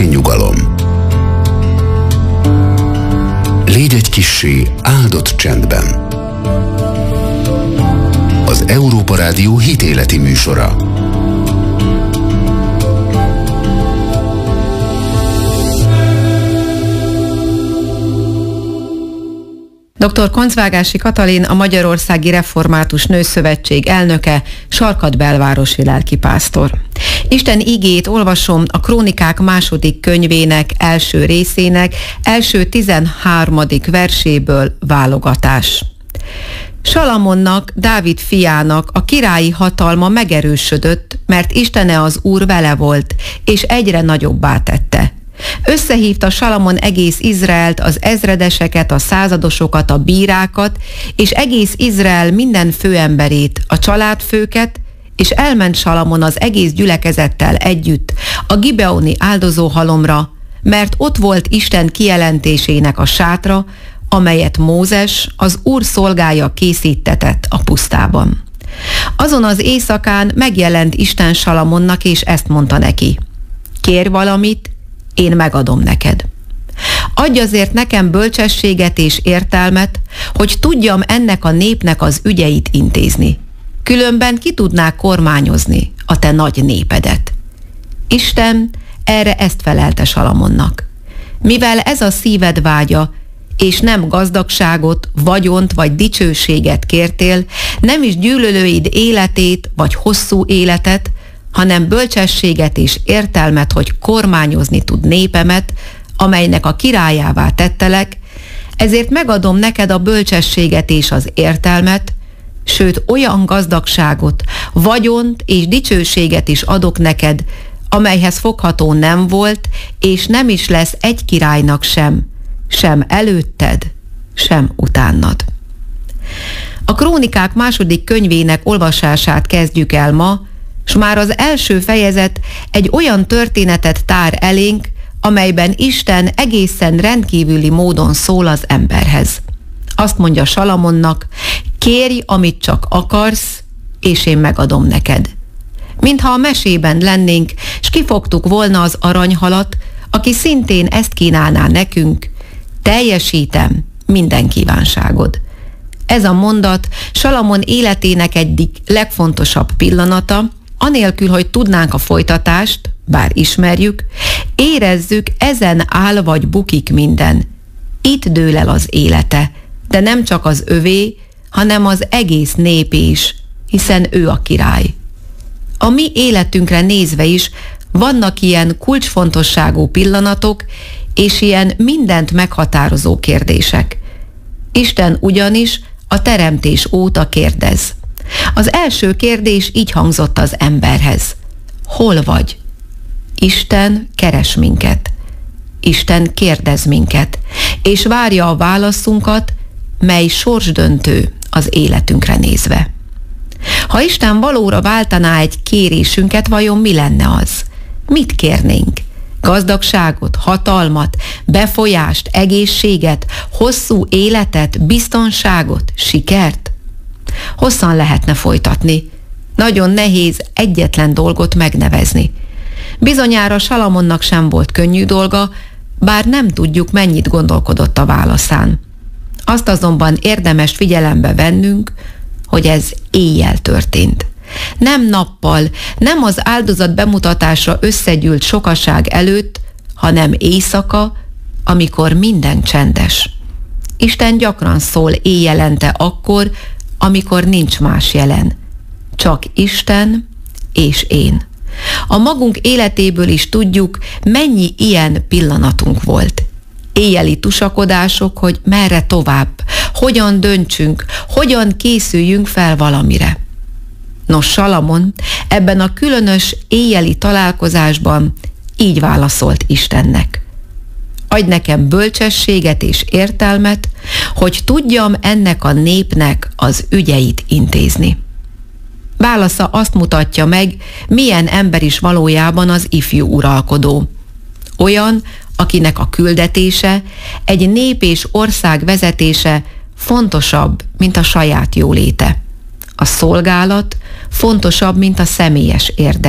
testi nyugalom. Légy egy kissé áldott csendben. Az Európa Rádió hitéleti műsora. Dr. Koncvágási Katalin, a Magyarországi Református Nőszövetség elnöke, sarkadbelvárosi lelkipásztor. Isten igéjét olvasom a Krónikák második könyvének első részének első 13. verséből válogatás. Salamonnak, Dávid fiának a királyi hatalma megerősödött, mert Istene az Úr vele volt, és egyre nagyobbá tette. Összehívta Salamon egész Izraelt, az ezredeseket, a századosokat, a bírákat, és egész Izrael minden főemberét, a családfőket, és elment Salamon az egész gyülekezettel együtt a gibeoni áldozóhalomra, mert ott volt Isten kijelentésének a sátra, amelyet Mózes, az Úr szolgája készítetett a pusztában. Azon az éjszakán megjelent Isten Salamonnak, és ezt mondta neki: kérj valamit, én megadom neked. Adj azért nekem bölcsességet és értelmet, hogy tudjam ennek a népnek az ügyeit intézni. Különben ki tudnák kormányozni a te nagy népedet. Isten erre ezt felelte Salamonnak: mivel ez a szíved vágya, és nem gazdagságot, vagyont vagy dicsőséget kértél, nem is gyűlölőid életét vagy hosszú életet, hanem bölcsességet és értelmet, hogy kormányozni tud népemet, amelynek a királyává tettelek, ezért megadom neked a bölcsességet és az értelmet, sőt olyan gazdagságot, vagyont és dicsőséget is adok neked, amelyhez fogható nem volt, és nem is lesz egy királynak sem előtted, sem utánad. A Krónikák második könyvének olvasását kezdjük el ma, s már az első fejezet egy olyan történetet tár elénk, amelyben Isten egészen rendkívüli módon szól az emberhez. Azt mondja Salamonnak: kérj, amit csak akarsz, és én megadom neked. Mintha a mesében lennénk, s kifogtuk volna az aranyhalat, aki szintén ezt kínálná nekünk: teljesítem minden kívánságod. Ez a mondat Salamon életének egyik legfontosabb pillanata, anélkül, hogy tudnánk a folytatást, bár ismerjük, érezzük, ezen áll vagy bukik minden. Itt dől el az élete, de nem csak az övé, hanem az egész népé is, hiszen ő a király. A mi életünkre nézve is vannak ilyen kulcsfontosságú pillanatok, és ilyen mindent meghatározó kérdések. Isten ugyanis a teremtés óta kérdez. Az első kérdés így hangzott az emberhez: hol vagy? Isten keres minket. Isten kérdez minket, és várja a válaszunkat, mely sorsdöntő az életünkre nézve. Ha Isten valóra váltaná egy kérésünket, vajon mi lenne az? Mit kérnénk? Gazdagságot, hatalmat, befolyást, egészséget, hosszú életet, biztonságot, sikert? Hosszan lehetne folytatni. Nagyon nehéz egyetlen dolgot megnevezni. Bizonyára Salamonnak sem volt könnyű dolga, bár nem tudjuk, mennyit gondolkodott a válaszán. Azt azonban érdemes figyelembe vennünk, hogy ez éjjel történt. Nem nappal, nem az áldozat bemutatásra összegyűlt sokaság előtt, hanem éjszaka, amikor minden csendes. Isten gyakran szól éjjelente akkor, amikor nincs más jelen. Csak Isten és én. A magunk életéből is tudjuk, mennyi ilyen pillanatunk volt. Éjjeli tusakodások, hogy merre tovább, hogyan döntsünk, hogyan készüljünk fel valamire. Nos, Salamon ebben a különös éjjeli találkozásban így válaszolt Istennek: adj nekem bölcsességet és értelmet, hogy tudjam ennek a népnek az ügyeit intézni. Válasza azt mutatja meg, milyen ember is valójában az ifjú uralkodó. Olyan, akinek a küldetése, egy nép és ország vezetése fontosabb, mint a saját jóléte. A szolgálat fontosabb, mint a személyes érdek.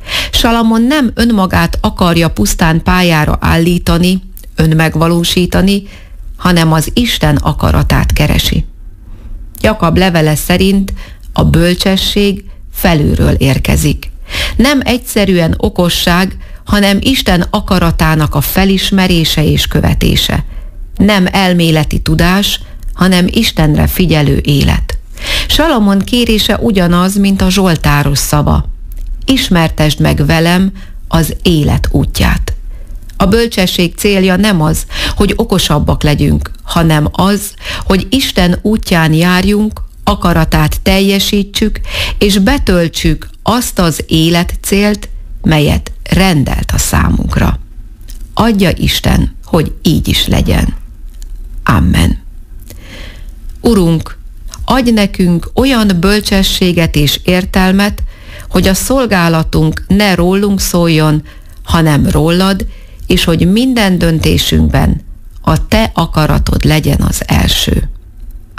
Salamon nem önmagát akarja pusztán pályára állítani, önmegvalósítani, hanem az Isten akaratát keresi. Jakab levele szerint a bölcsesség felülről érkezik. Nem egyszerűen okosság, hanem Isten akaratának a felismerése és követése. Nem elméleti tudás, hanem Istenre figyelő élet. Salamon kérése ugyanaz, mint a zsoltáros szava. Ismertesd meg velem az élet útját. A bölcsesség célja nem az, hogy okosabbak legyünk, hanem az, hogy Isten útján járjunk, akaratát teljesítsük, és betöltsük azt az életcélt, melyet rendelt a számunkra. Adja Isten, hogy így is legyen. Amen. Urunk, adj nekünk olyan bölcsességet és értelmet, hogy a szolgálatunk ne rólunk szóljon, hanem rólad, és hogy minden döntésünkben a te akaratod legyen az első.